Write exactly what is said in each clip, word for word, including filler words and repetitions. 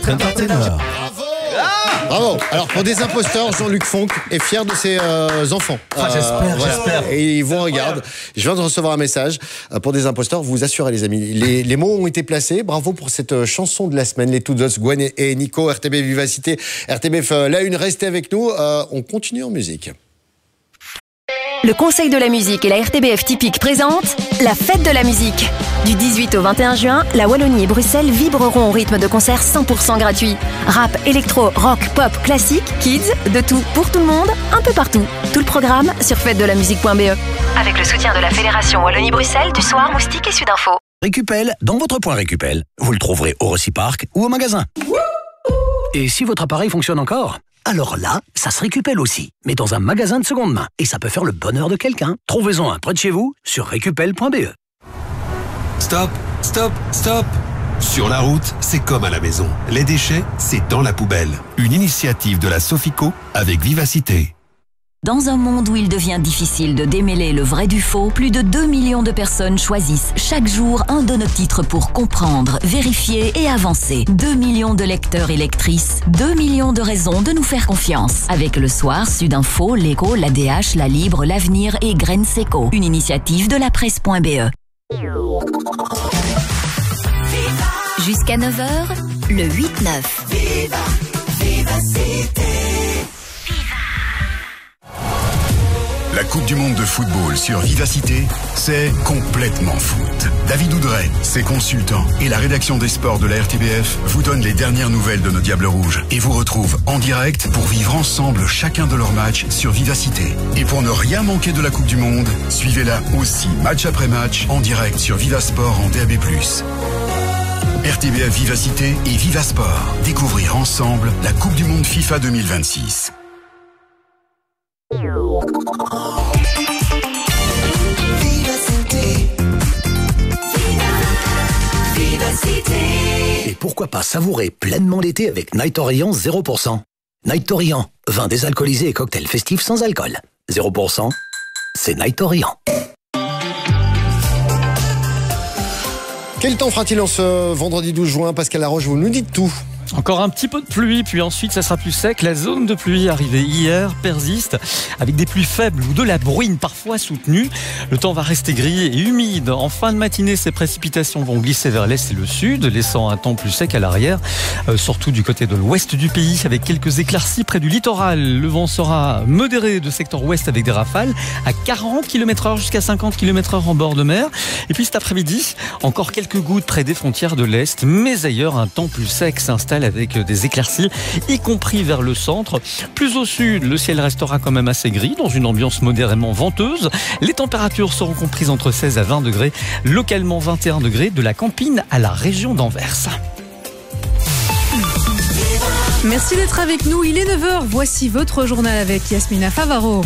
Entertainer. Ah Bravo. Alors pour des imposteurs, Jean-Luc Fonck est fier de ses euh, enfants. Ah, j'espère, Euh, voilà. j'espère. Et ils vous regardent. Je viens de recevoir un message euh, pour des imposteurs. Vous assurez les amis. Les, les mots ont été placés. Bravo pour cette euh, chanson de la semaine. Les Toutes Gwen et, et Nico, R T B Vivacité, R T B F, euh, la une. Restez avec nous. Euh, on continue en musique. Le Conseil de la musique et la R T B F Typique présentent la fête de la musique. Du dix-huit au vingt et un juin, la Wallonie et Bruxelles vibreront au rythme de concerts cent pour cent gratuits. Rap, électro, rock, pop, classique, kids, de tout pour tout le monde, un peu partout. Tout le programme sur fête de la musique point b e. Avec le soutien de la Fédération Wallonie-Bruxelles, du Soir, Moustique et Sudinfo. Récupel, dans votre point Récupel. Vous le trouverez au Reciparc ou au magasin. Et si votre appareil fonctionne encore ? Alors là, ça se récupère aussi, mais dans un magasin de seconde main. Et ça peut faire le bonheur de quelqu'un. Trouvez-en un près de chez vous sur récupel point b e. Stop, stop, stop. Sur la route, c'est comme à la maison. Les déchets, c'est dans la poubelle. Une initiative de la Sofico avec Vivacité. Dans un monde où il devient difficile de démêler le vrai du faux, plus de deux millions de personnes choisissent chaque jour un de nos titres pour comprendre, vérifier et avancer. deux millions de lecteurs et lectrices, deux millions de raisons de nous faire confiance. Avec Le Soir, Sudinfo, l'Écho, l'A D H, La Libre, L'Avenir et Graines Seco. Une initiative de la presse point b e. Jusqu'à neuf heures, le huit neuf. Viva, Vivacité. La Coupe du Monde de football sur Vivacité, c'est complètement foot. David Oudret, ses consultants et la rédaction des sports de la R T B F vous donnent les dernières nouvelles de nos Diables Rouges et vous retrouvent en direct pour vivre ensemble chacun de leurs matchs sur Vivacité. Et pour ne rien manquer de la Coupe du Monde, suivez-la aussi match après match en direct sur Vivasport en D A B plus. R T B F Vivacité et Vivasport. Découvrir ensemble la Coupe du Monde FIFA deux mille vingt-six. Et pourquoi pas savourer pleinement l'été avec Night Orient zéro pour cent. Night Orient, vin désalcoolisé et cocktail festif sans alcool. zéro pour cent, c'est Night Orient. Quel temps fera-t-il en ce vendredi douze juin? Pascal Laroche, vous nous dites tout. Encore un petit peu de pluie, puis ensuite ça sera plus sec. La zone de pluie arrivée hier persiste avec des pluies faibles ou de la bruine parfois soutenue. Le temps va rester gris et humide. En fin de matinée, ces précipitations vont glisser vers l'est et le sud, laissant un temps plus sec à l'arrière, euh, surtout du côté de l'ouest du pays, avec quelques éclaircies près du littoral. Le vent sera modéré de secteur ouest avec des rafales à quarante kilomètres heure jusqu'à cinquante kilomètres heure en bord de mer. Et puis cet après-midi, encore quelques gouttes près des frontières de l'est, mais ailleurs un temps plus sec s'installe avec des éclaircies, y compris vers le centre. Plus au sud, le ciel restera quand même assez gris, dans une ambiance modérément venteuse. Les températures seront comprises entre seize à vingt degrés, localement vingt et un degrés, de la Campine à la région d'Anvers. Merci d'être avec nous, il est neuf heures, voici votre journal avec Yasmina Favaro.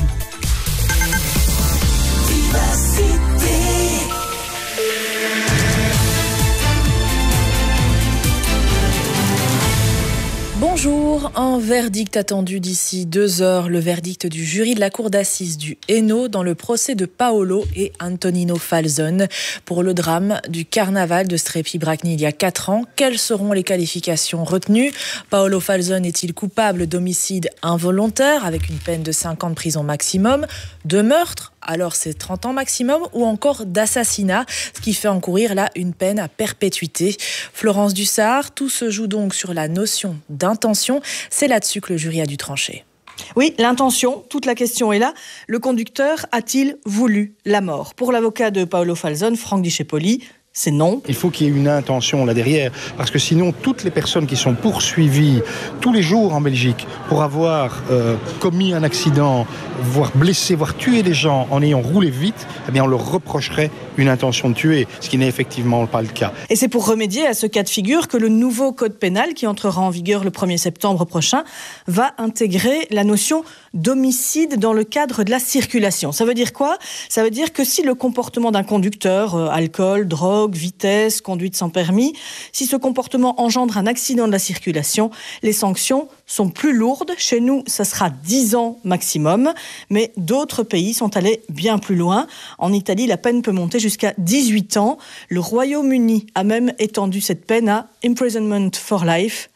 Bonjour, un verdict attendu d'ici deux heures, le verdict du jury de la cour d'assises du Hainaut dans le procès de Paolo et Antonino Falzon pour le drame du carnaval de Strepy-Bracni il y a quatre ans. Quelles seront les qualifications retenues? Paolo Falzon est-il coupable d'homicide involontaire avec une peine de cinq ans de prison maximum, de meurtre? Alors c'est trente ans maximum, ou encore d'assassinat, ce qui fait encourir là une peine à perpétuité. Florence Dussard, tout se joue donc sur la notion d'intention. C'est là-dessus que le jury a dû trancher. Oui, l'intention, toute la question est là. Le conducteur a-t-il voulu la mort? Pour l'avocat de Paolo Falzon, Franck Discepoli, c'est non. Il faut qu'il y ait une intention là derrière, parce que sinon toutes les personnes qui sont poursuivies tous les jours en Belgique pour avoir euh, commis un accident, voire blessé, voire tué des gens en ayant roulé vite, eh bien on leur reprocherait une intention de tuer, ce qui n'est effectivement pas le cas. Et c'est pour remédier à ce cas de figure que le nouveau code pénal, qui entrera en vigueur le premier septembre prochain, va intégrer la notion d'homicide dans le cadre de la circulation. Ça veut dire quoi? Ça veut dire que si le comportement d'un conducteur, euh, alcool, drogue, vitesse, conduite sans permis, si ce comportement engendre un accident de la circulation, les sanctions sont plus lourdes. Chez nous, ça sera dix ans maximum, mais d'autres pays sont allés bien plus loin. En Italie, la peine peut monter jusqu'à dix-huit ans. Le Royaume-Uni a même étendu cette peine à imprisonment for life,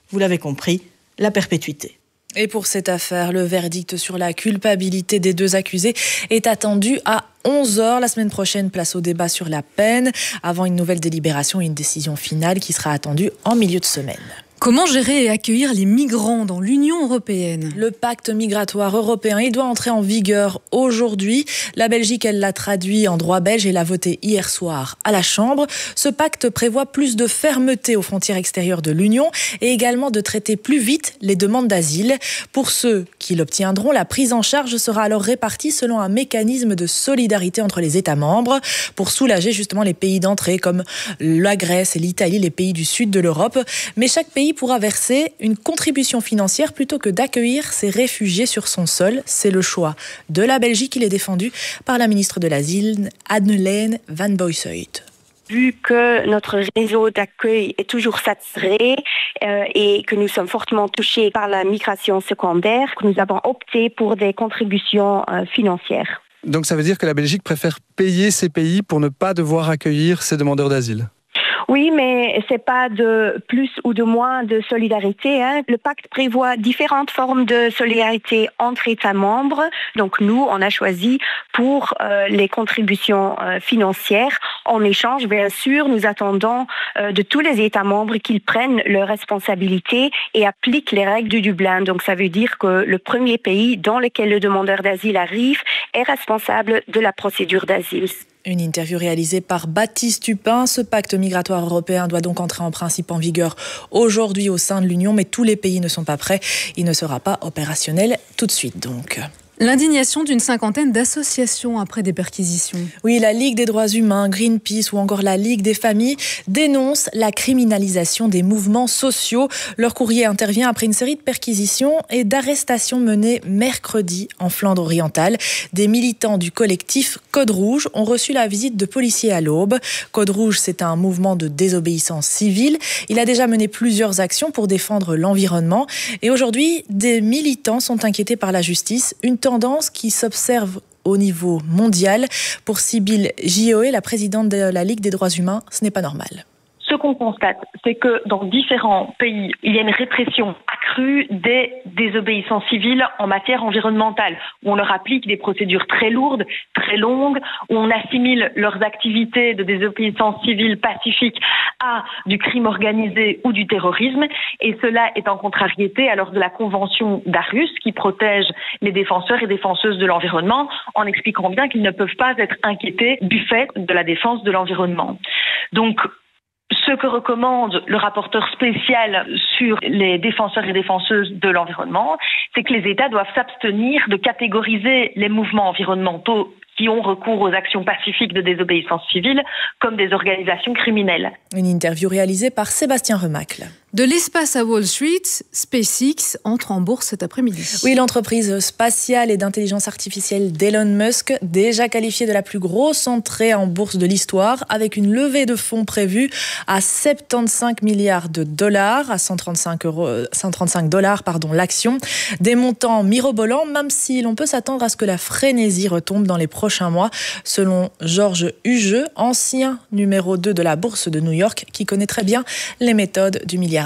vous l'avez compris, la perpétuité. Et pour cette affaire, le verdict sur la culpabilité des deux accusés est attendu à onze heures. La semaine prochaine, place au débat sur la peine, avant une nouvelle délibération et une décision finale qui sera attendue en milieu de semaine. Comment gérer et accueillir les migrants dans l'Union européenne ? Le pacte migratoire européen, il doit entrer en vigueur aujourd'hui. La Belgique, elle l'a traduit en droit belge et l'a voté hier soir à la Chambre. Ce pacte prévoit plus de fermeté aux frontières extérieures de l'Union et également de traiter plus vite les demandes d'asile. Pour ceux qui l'obtiendront, la prise en charge sera alors répartie selon un mécanisme de solidarité entre les États membres pour soulager justement les pays d'entrée comme la Grèce et l'Italie, les pays du sud de l'Europe. Mais chaque pays pourra verser une contribution financière plutôt que d'accueillir ces réfugiés sur son sol. C'est le choix de la Belgique. Il est défendu par la ministre de l'Asile, Anne-Hélène Van Boyshuit. Vu que notre réseau d'accueil est toujours saturé euh, et que nous sommes fortement touchés par la migration secondaire, nous avons opté pour des contributions euh, financières. Donc ça veut dire que la Belgique préfère payer ces pays pour ne pas devoir accueillir ces demandeurs d'asile ? Oui, mais c'est pas de plus ou de moins de solidarité, hein. Le pacte prévoit différentes formes de solidarité entre États membres. Donc nous, on a choisi pour euh, les contributions euh, financières. En échange, bien sûr, nous attendons euh, de tous les États membres qu'ils prennent leurs responsabilités et appliquent les règles du Dublin. Donc ça veut dire que le premier pays dans lequel le demandeur d'asile arrive est responsable de la procédure d'asile. Une interview réalisée par Baptiste Tupin. Ce pacte migratoire européen doit donc entrer en principe en vigueur aujourd'hui au sein de l'Union, mais tous les pays ne sont pas prêts. Il ne sera pas opérationnel tout de suite donc. L'indignation d'une cinquantaine d'associations après des perquisitions. Oui, la Ligue des droits humains, Greenpeace ou encore la Ligue des familles dénoncent la criminalisation des mouvements sociaux. Leur courrier intervient après une série de perquisitions et d'arrestations menées mercredi en Flandre orientale. Des militants du collectif Code Rouge ont reçu la visite de policiers à l'aube. Code Rouge, c'est un mouvement de désobéissance civile. Il a déjà mené plusieurs actions pour défendre l'environnement. Et aujourd'hui, des militants sont inquiétés par la justice. Une tendance qui s'observe au niveau mondial. Pour Sybille Gioé, la présidente de la Ligue des droits humains, ce n'est pas normal. Ce qu'on constate, c'est que dans différents pays, il y a une répression accrue des désobéissances civiles en matière environnementale, où on leur applique des procédures très lourdes, très longues, où on assimile leurs activités de désobéissance civile pacifique à du crime organisé ou du terrorisme, et cela est en contrariété alors de la Convention d'Aarhus qui protège les défenseurs et défenseuses de l'environnement en expliquant bien qu'ils ne peuvent pas être inquiétés du fait de la défense de l'environnement. Donc, ce que recommande le rapporteur spécial sur les défenseurs et défenseuses de l'environnement, c'est que les États doivent s'abstenir de catégoriser les mouvements environnementaux qui ont recours aux actions pacifiques de désobéissance civile comme des organisations criminelles. Une interview réalisée par Sébastien Remacle. De l'espace à Wall Street, SpaceX entre en bourse cet après-midi. Oui, l'entreprise spatiale et d'intelligence artificielle d'Elon Musk, déjà qualifiée de la plus grosse entrée en bourse de l'histoire, avec une levée de fonds prévue à soixante-quinze milliards de dollars, à cent trente-cinq euros, cent trente-cinq dollars pardon, l'action. Des montants mirobolants, même si l'on peut s'attendre à ce que la frénésie retombe dans les prochains mois, selon Georges Hugeux, ancien numéro deux de la bourse de New York, qui connaît très bien les méthodes du milliardaire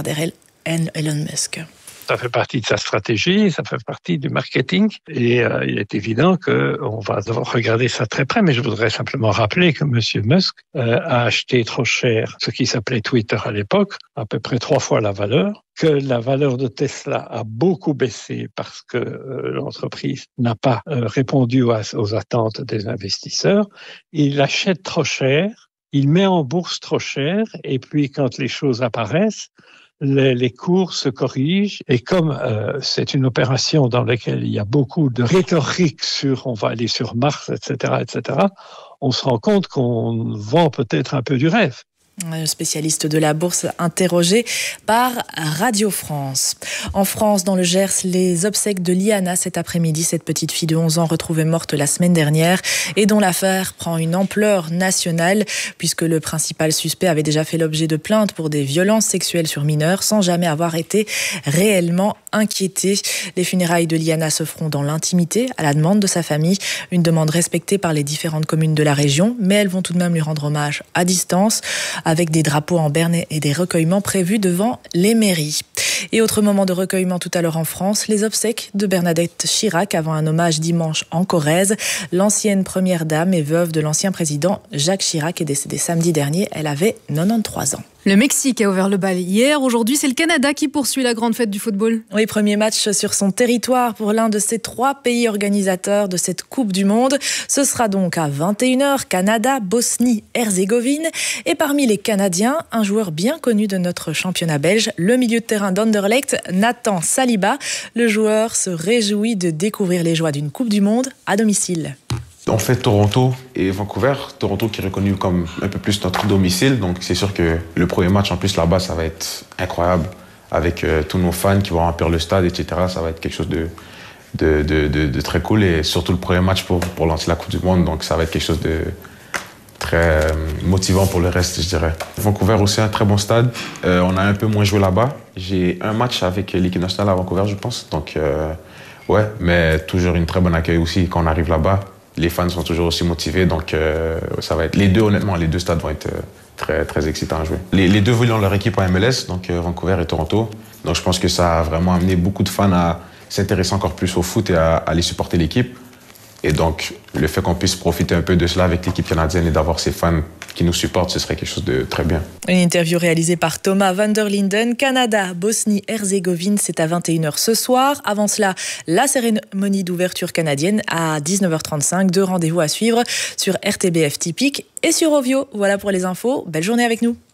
Elon Musk. Ça fait partie de sa stratégie, ça fait partie du marketing et euh, il est évident qu'on va devoir regarder ça très près, mais je voudrais simplement rappeler que M. Musk euh, a acheté trop cher ce qui s'appelait Twitter à l'époque, à peu près trois fois la valeur, que la valeur de Tesla a beaucoup baissé parce que euh, l'entreprise n'a pas euh, répondu aux, aux attentes des investisseurs. Il achète trop cher, il met en bourse trop cher et puis quand les choses apparaissent, Les, les cours se corrigent et comme euh, c'est une opération dans laquelle il y a beaucoup de rhétorique sur on va aller sur Mars, et cetera, et cetera, on se rend compte qu'on vend peut-être un peu du rêve. Le spécialiste de la bourse interrogé par Radio France. En France, dans le Gers, les obsèques de Liana cet après-midi, cette petite fille de onze ans retrouvée morte la semaine dernière et dont l'affaire prend une ampleur nationale puisque le principal suspect avait déjà fait l'objet de plaintes pour des violences sexuelles sur mineurs sans jamais avoir été réellement inquiété. Les funérailles de Liana se feront dans l'intimité à la demande de sa famille, une demande respectée par les différentes communes de la région, mais elles vont tout de même lui rendre hommage à distance avec des drapeaux en berne et des recueillements prévus devant les mairies. Et autre moment de recueillement tout à l'heure en France, les obsèques de Bernadette Chirac avant un hommage dimanche en Corrèze. L'ancienne première dame et veuve de l'ancien président Jacques Chirac est décédée samedi dernier. Elle avait quatre-vingt-treize ans. Le Mexique a ouvert le bal hier. Aujourd'hui, c'est le Canada qui poursuit la grande fête du football. Oui, premier match sur son territoire pour l'un de ces trois pays organisateurs de cette Coupe du Monde. Ce sera donc à vingt et une heures, Canada, Bosnie, Herzégovine. Et parmi les Canadiens, un joueur bien connu de notre championnat belge, le milieu de terrain d'Anderlecht, Nathan Saliba. Le joueur se réjouit de découvrir les joies d'une Coupe du Monde à domicile. On fait Toronto et Vancouver. Toronto qui est reconnu comme un peu plus notre domicile. Donc c'est sûr que le premier match en plus là-bas, ça va être incroyable. Avec euh, tous nos fans qui vont remplir le stade, et cetera. Ça va être quelque chose de, de, de, de, de très cool. Et surtout le premier match pour, pour lancer la Coupe du Monde. Donc ça va être quelque chose de très euh, motivant pour le reste, je dirais. Vancouver aussi un très bon stade. Euh, on a un peu moins joué là-bas. J'ai un match avec l'équipe nationale à Vancouver, je pense. Donc euh, ouais, mais toujours une très bonne accueil aussi quand on arrive là-bas. Les fans sont toujours aussi motivés, donc euh, ça va être les deux, honnêtement, les deux stades vont être euh, très, très excitants à jouer. Les, les deux voient leur équipe en M L S, donc euh, Vancouver et Toronto. Donc je pense que ça a vraiment amené beaucoup de fans à s'intéresser encore plus au foot et à, à aller supporter l'équipe. Et donc le fait qu'on puisse profiter un peu de cela avec l'équipe canadienne et d'avoir ces fans qui nous supportent, ce serait quelque chose de très bien. Une interview réalisée par Thomas van der Linden. Canada, Bosnie-Herzégovine, c'est à vingt et une heures ce soir. Avant cela, la cérémonie d'ouverture canadienne à dix-neuf heures trente-cinq. Deux rendez-vous à suivre sur R T B F Typique et sur Ovio. Voilà pour les infos. Belle journée avec nous.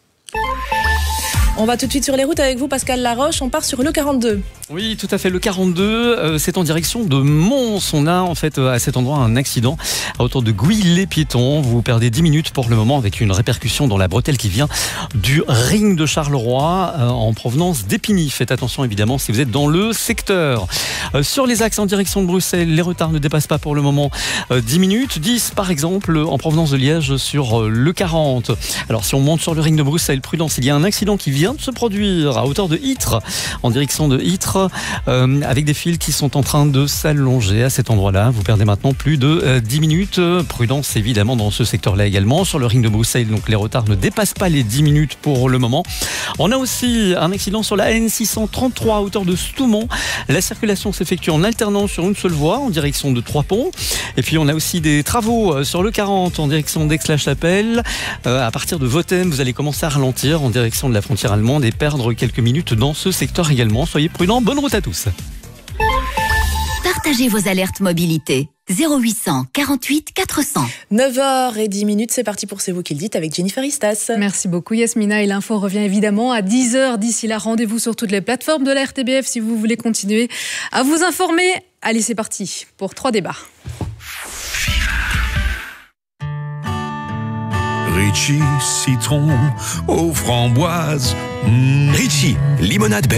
On va tout de suite sur les routes avec vous, Pascal Laroche. On part sur le quarante-deux. Oui, tout à fait. Le quarante-deux, euh, c'est en direction de Mons. On a en fait à cet endroit un accident à hauteur de Gouy-les-Piétons. Vous perdez dix minutes pour le moment avec une répercussion dans la bretelle qui vient du ring de Charleroi euh, en provenance d'Épigny. Faites attention évidemment si vous êtes dans le secteur. Euh, sur les axes en direction de Bruxelles, les retards ne dépassent pas pour le moment euh, dix minutes. dix par exemple en provenance de Liège sur euh, le quarante. Alors si on monte sur le ring de Bruxelles, prudence, il y a un accident qui vient de se produire à hauteur de Ytre, en direction de Ytre, euh, avec des fils qui sont en train de s'allonger à cet endroit-là. Vous perdez maintenant plus de euh, dix minutes. Prudence évidemment dans ce secteur-là également. Sur le ring de Bruxelles, donc les retards ne dépassent pas les dix minutes pour le moment. On a aussi un accident sur la N six cent trente-trois à hauteur de Stoumont. La circulation s'effectue en alternance sur une seule voie en direction de Trois-Ponts. Et puis on a aussi des travaux sur le quarante en direction d'Aix-la-Chapelle. Euh, à partir de Vothem, vous allez commencer à ralentir en direction de la frontière allemande et perdre quelques minutes dans ce secteur également. Soyez prudents, bonne route à tous. Partagez vos alertes mobilité. zéro huit cent quarante-huit quatre cents. neuf heures dix, c'est parti pour C'est vous qui le dites avec Jennifer Istas. Merci beaucoup Yasmina, et l'info revient évidemment à dix heures. D'ici là, rendez-vous sur toutes les plateformes de la R T B F si vous voulez continuer à vous informer. Allez, c'est parti pour trois débats. Ritchie, citron aux framboises. Mmh. Ritchie, limonade belge.